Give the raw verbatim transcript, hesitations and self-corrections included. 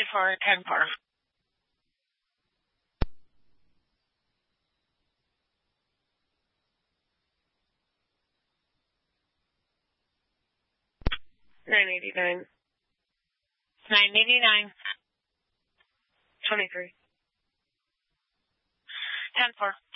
for ten four. Nine eighty nine. Nine eighty nine. Twenty three. Ten four.